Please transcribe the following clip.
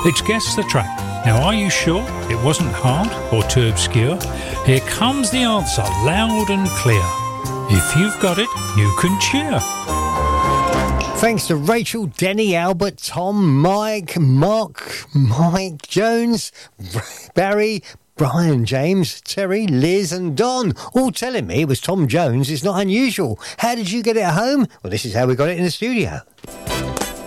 It's Guess the Track. Now, are you sure it wasn't hard or too obscure? Here comes the answer, loud and clear. If you've got it, you can cheer. Thanks to Rachel, Denny, Albert, Tom, Mike, Mark, Mike, Jones, Barry, Brian, James, Terry, Liz and Don, all telling me it was Tom Jones is not unusual. How did you get it at home? Well, this is how we got it in the studio.